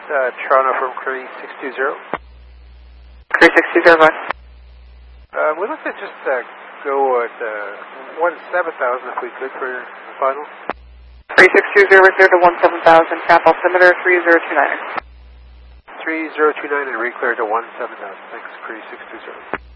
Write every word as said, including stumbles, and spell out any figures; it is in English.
uh, Toronto from Cree six two zero. Cree six two zero, go ahead. Uh, we'd like to just uh, go at uh, one seven thousand if we could for the final. Cree six two zero, clear to one seven thousand, cap altimeter three zero two nine. three zero two nine and reclear to one seven thousand. Thanks, Cree six two zero.